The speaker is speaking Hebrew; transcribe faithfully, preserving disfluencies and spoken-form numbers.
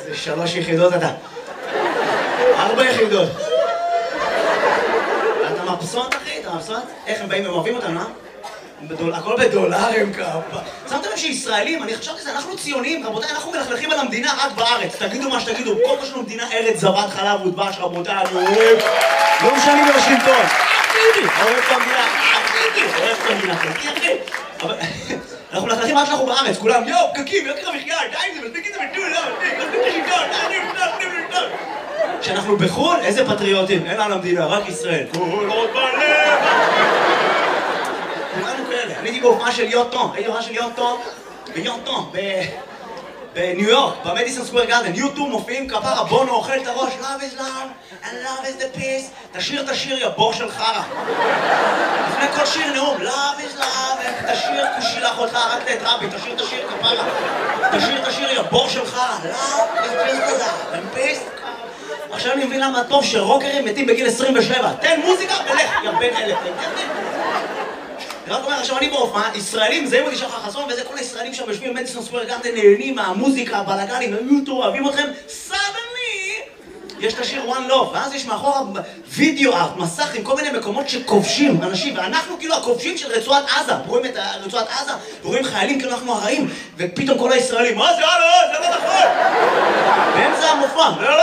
איזה שלוש יחידות אתה. ארבע יחידות. אתה מבסוט, אחי? אתה מבסוט? איך הם באים, הם אוהבים אותנו, אה? הכל בדולרים כפה. שמתם לב שישראלים, אני חשבתי שזה, אנחנו ציונים, רבותיי, אנחנו מלכלכים על המדינה רק בארץ. תגידו מה שתגידו, כל מה שלנו מדינה ארץ, זבת, חלב ודבש, רבותיי, אני אוהב. לא משנים בוושינגטון. אחי, אוהב את המדינה, אחי, אוהב את המדינה, אחי, אחי. אבל אנחנו מלכלכים רק שאנחנו בארץ, כולם, יואו, פקקים, יוקר המחיה, די, זה מספיק את זה בטול, לא, מספיק, מספיק את השלטון, די, די, די, די. כשאנחנו בחו"ל, איזה פטריוטים, אין לנו המדינה, רק ישראל. כל עוד בלב. כולנו כאלה. אני הייתי בהופעה של יוטו, הייתי בהופעה של יוטו, ביוטו, בניו יורק, במדיסון סקוור גארדן. יוטו מופיעים כפרה, בונו אוכל את הראש, love is love, and love is the peace. תשאיר את השיר, יא בור של חרא. לפני כל שיר נאום, love is love, תשאיר כושי לאחותך, רק את רבי, תשאיר את השיר כפרה. תשאיר את השיר, יא בור של חרא, love is just love, and peace. עכשיו אני מבין למה טוב שרוקרים מתים בגיל עשרים ושבע. תן מוזיקה ולך, יא בן אלף. אני רק אומר, עכשיו אני בהופעה, ישראלים, זה מודי שחר חסון, וזה כל הישראלים שם יושבים במדיסון סקוור גארדן, נהנים מהמוזיקה, הבלגנים, היוטו, אוהבים אתכם, suddenly יש את השיר One Love, ואז יש מאחורה וידאו ארט, מסך עם כל מיני מקומות שכובשים אנשים, ואנחנו כאילו הכובשים של רצועת עזה, רואים את רצועת עזה, ורואים חיילים כאילו אנחנו הרעים, ופתאום כל הישראלים, מה זה, הלו, זה לא נכון! באמצע המופע, לא, לא,